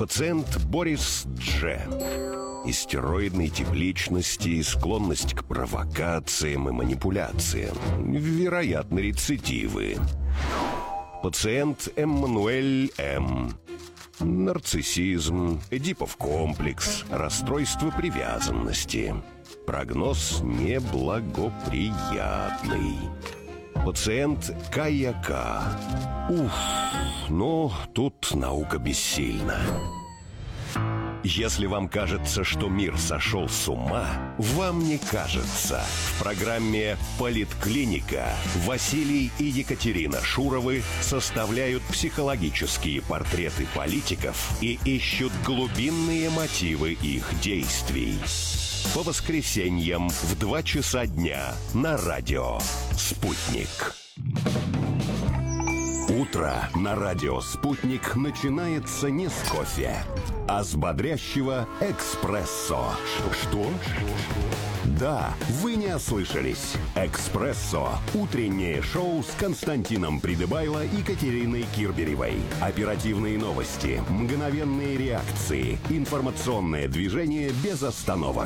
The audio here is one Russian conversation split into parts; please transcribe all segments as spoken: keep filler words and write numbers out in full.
Пациент Борис Дж. Истероидной тип личности, склонность к провокациям и манипуляциям. Вероятно, рецидивы. Пациент Эммануэль М. Нарциссизм, Эдипов комплекс, расстройство привязанности. Прогноз неблагоприятный. Пациент Кая К. Уф, ну, тут наука бессильна. Если вам кажется, что мир сошел с ума, вам не кажется. В программе «Политклиника» Василий и Екатерина Шуровы составляют психологические портреты политиков и ищут глубинные мотивы их действий. По воскресеньям в два часа дня на радио «Спутник». Утро на радио «Спутник» начинается не с кофе, а с бодрящего эспрессо. Что? Да, вы не ослышались. «Экспрессо» – утреннее шоу с Константином Придыбайло и Катериной Кирберевой. Оперативные новости, мгновенные реакции, информационное движение без остановок.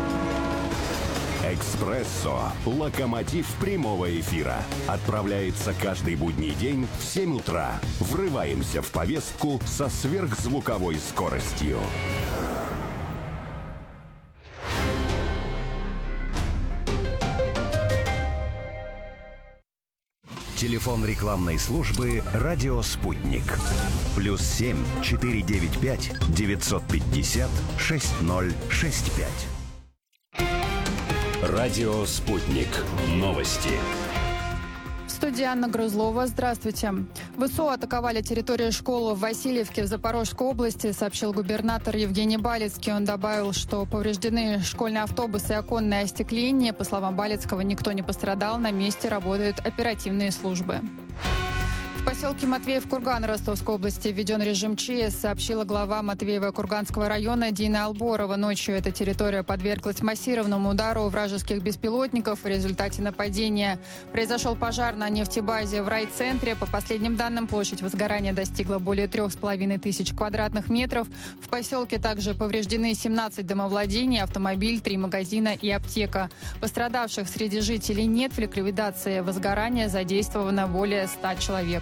«Экспрессо» – локомотив прямого эфира. Отправляется каждый будний день в семь утра. Врываемся в повестку со сверхзвуковой скоростью. Телефон рекламной службы «Радио Спутник». Плюс семь четыре девять пять девятьсот пятьдесят шесть ноль шесть пять. Радио «Спутник». Новости. В студии Анна Грузлова. Здравствуйте. ВСУ атаковали территорию школы в Васильевке в Запорожской области, сообщил губернатор Евгений Балицкий. Он добавил, что повреждены школьные автобусы и оконное остекление. По словам Балицкого, никто не пострадал. На месте работают оперативные службы. В поселке Матвеев-Курган Ростовской области введен режим ЧС, сообщила глава Матвеева-Курганского района Дина Алборова. Ночью эта территория подверглась массированному удару вражеских беспилотников. В результате нападения произошел пожар на нефтебазе в райцентре. По последним данным, площадь возгорания достигла более трех с половиной тысяч квадратных метров. В поселке также повреждены семнадцать домовладений, автомобиль, три магазина и аптека. Пострадавших среди жителей нет. В ликвидации возгорания задействовано более ста человек.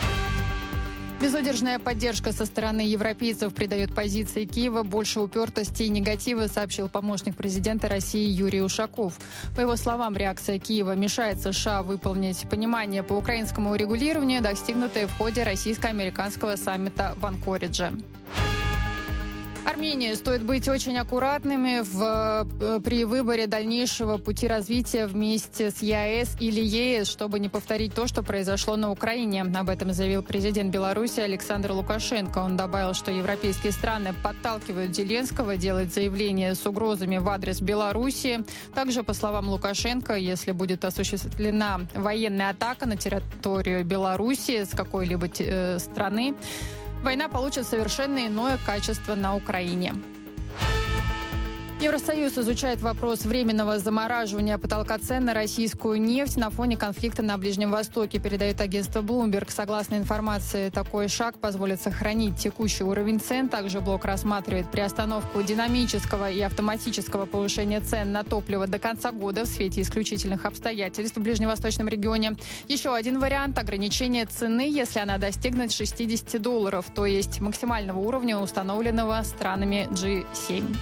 Безудержная поддержка со стороны европейцев придает позиции Киева больше упертости и негатива, сообщил помощник президента России Юрий Ушаков. По его словам, реакция Киева мешает США выполнить понимание по украинскому урегулированию, достигнутое в ходе российско-американского саммита в Анкоридже. Армении стоит быть очень аккуратными в, при выборе дальнейшего пути развития вместе с ЕАЭС или ЕС, чтобы не повторить то, что произошло на Украине. Об этом заявил президент Беларуси Александр Лукашенко. Он добавил, что европейские страны подталкивают Зеленского делать заявления с угрозами в адрес Беларуси. Также, по словам Лукашенко, если будет осуществлена военная атака на территорию Беларуси с какой-либо э, страны, война получит совершенно иное качество на Украине. Евросоюз изучает вопрос временного замораживания потолка цен на российскую нефть на фоне конфликта на Ближнем Востоке, передает агентство Bloomberg. Согласно информации, такой шаг позволит сохранить текущий уровень цен. Также блок рассматривает приостановку динамического и автоматического повышения цен на топливо до конца года в свете исключительных обстоятельств в ближневосточном регионе. Еще один вариант – ограничение цены, если она достигнет шестидесяти долларов, то есть максимального уровня, установленного странами джи семь.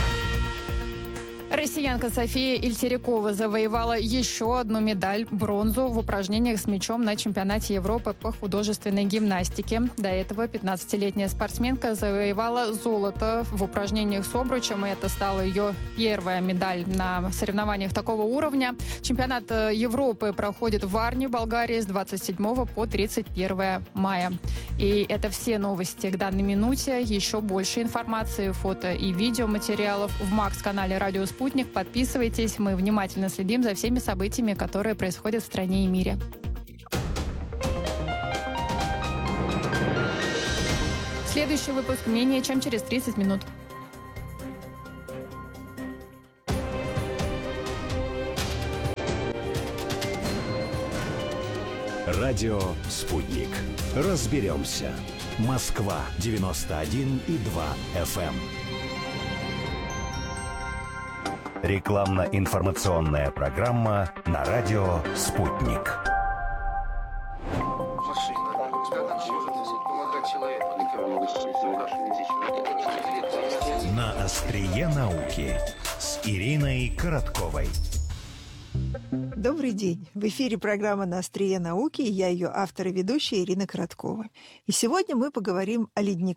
Россиянка София Ильтерякова завоевала еще одну медаль – бронзу в упражнениях с мячом на чемпионате Европы по художественной гимнастике. До этого пятнадцатилетняя спортсменка завоевала золото в упражнениях с обручем, и это стала ее первая медаль на соревнованиях такого уровня. Чемпионат Европы проходит в Варне, Болгарии, с двадцать седьмого по тридцать первое мая. И это все новости к данной минуте. Еще больше информации, фото и видеоматериалов в Макс-канале «Радио Спутник». Подписывайтесь, мы внимательно следим за всеми событиями, которые происходят в стране и мире. Следующий выпуск менее чем через тридцать минут. Радио «Спутник». Разберемся. Москва девяносто один и два эф эм. Рекламно-информационная программа на радио «Спутник». На острие науки с Ириной Коротковой. Добрый день. В эфире программа «На острие науки», и я ее автор и ведущая Ирина Короткова. И сегодня мы поговорим о ледниках.